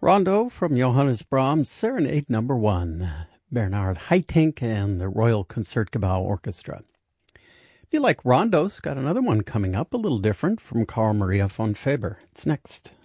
Rondo from Johannes Brahms, Serenade No. 1, Bernard Haitink and the Royal Concertgebouw Orchestra. If you like rondos, got another one coming up, a little different, from Carl Maria von Faber. It's next.